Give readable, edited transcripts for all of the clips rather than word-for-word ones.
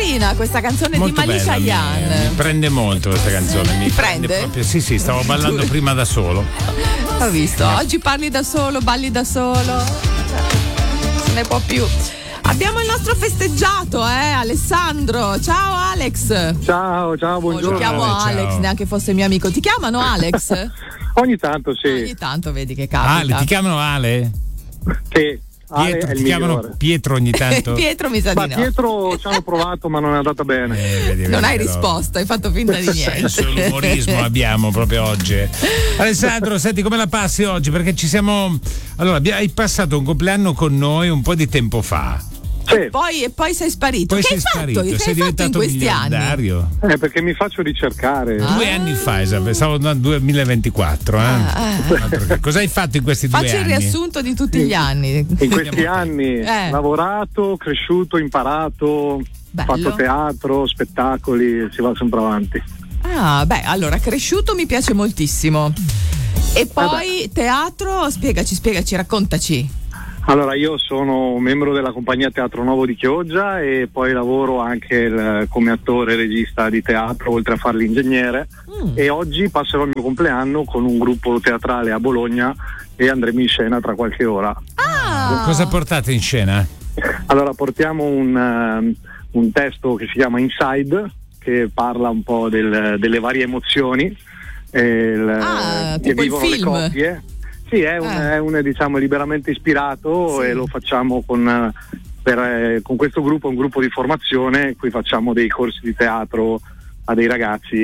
carina questa canzone molto di Malik bella, Shayan. mi prende molto questa canzone. Mi prende? proprio, sì, stavo ballando prima da solo. Ho visto. Oggi parli da solo, balli da solo. Se ne può più. Abbiamo il nostro festeggiato, Alessandro. Ciao Alex. Ciao, buongiorno. Lo chiamo Alex, ciao. Neanche fosse mio amico. Ti chiamano Alex? Ogni tanto sì. Ogni tanto vedi che capita. Ale, ti chiamano Ale? Sì. Ale Pietro, è il ti chiamano migliore. Pietro ogni tanto? Pietro mi sa Ma di no. Pietro ci hanno provato ma non è andata bene. Vedi, Non hai però. risposto, hai fatto finta di niente. Senso dell'umorismo abbiamo proprio oggi. Alessandro, senti, come la passi oggi? Perché ci siamo. Allora, hai passato un compleanno con noi un po' di tempo fa. Sì, E poi sei sparito. Poi che sei hai sparito, fatto? Che sei hai fatto in diventato questi anni? miliardario. perché mi faccio ricercare. 2 anni fa, stavo nel 2024. Cosa hai fatto in questi 2 Facci anni? il riassunto di tutti gli anni. In questi anni lavorato, cresciuto, imparato, Bello. fatto teatro, spettacoli, si va sempre avanti. Allora, cresciuto mi piace moltissimo. E poi teatro, spiegaci, raccontaci. Allora, io sono membro della compagnia Teatro Nuovo di Chioggia e poi lavoro anche come attore e regista di teatro, oltre a fare l'ingegnere. E oggi passerò il mio compleanno con un gruppo teatrale a Bologna e andremo in scena tra qualche ora. Cosa portate in scena? Allora, portiamo un testo che si chiama Inside, che parla un po' delle varie emozioni che tipo il vivono le film. coppie. Sì, è un diciamo liberamente ispirato, e lo facciamo con questo gruppo, un gruppo di formazione, qui facciamo dei corsi di teatro a dei ragazzi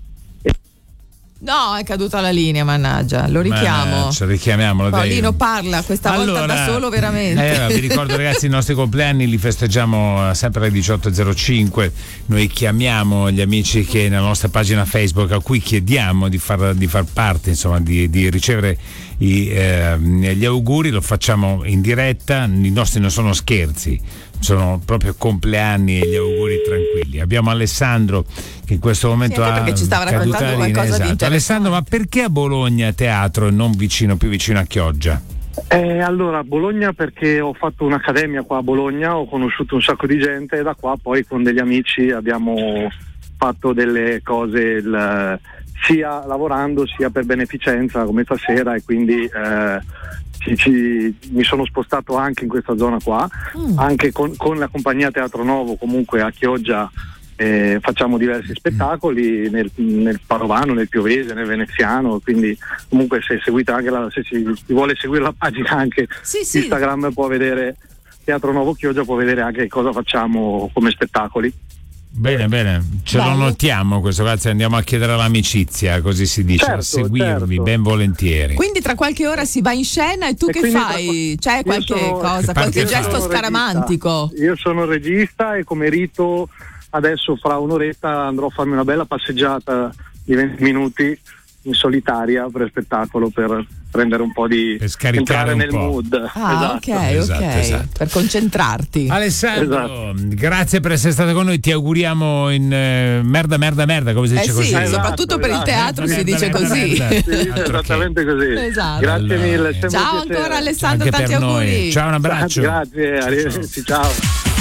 No, è caduta la linea, mannaggia. Lo richiamo. Richiamiamolo. Paolino parla questa volta da solo, veramente. Vi ricordo, ragazzi, i nostri compleanni li festeggiamo sempre alle 18.05. Noi chiamiamo gli amici che nella nostra pagina Facebook, a cui chiediamo di far parte, insomma, di ricevere gli auguri. Lo facciamo in diretta. I nostri non sono scherzi, sono proprio compleanni e gli auguri tranquilli. Abbiamo Alessandro che in questo momento perché ci stava raccontando qualcosa di interessante. Alessandro, ma perché a Bologna teatro e non più vicino a Chioggia? Allora, Bologna perché ho fatto un'accademia qua a Bologna, ho conosciuto un sacco di gente e da qua poi con degli amici abbiamo fatto delle cose sia lavorando sia per beneficenza come stasera, e quindi mi sono spostato anche in questa zona qua, anche con la compagnia Teatro Nuovo. Comunque a Chioggia facciamo diversi spettacoli nel Padovano, nel Piovese, nel Veneziano, quindi comunque se seguite anche se si vuole seguire la pagina anche Instagram può vedere Teatro Nuovo Chioggia, può vedere anche cosa facciamo come spettacoli. Bene, ce lo notiamo questo, grazie, andiamo a chiedere l'amicizia, così si dice, a seguirvi ben volentieri. Quindi tra qualche ora si va in scena e tu che fai? C'è qualche gesto scaramantico? Io sono regista e come rito adesso fra un'oretta andrò a farmi una bella passeggiata di 20 minuti in solitaria per spettacolo, per prendere un po' di scaricare nel mood. Esatto. Per concentrarti. Alessandro, grazie per essere stato con noi, ti auguriamo in merda, come si dice così. Soprattutto per il teatro si dice così. Esattamente così. Esatto. Grazie mille. Ciao ancora Alessandro, anche tanti per auguri. noi. Ciao, un abbraccio. Grazie, arrivederci, ciao.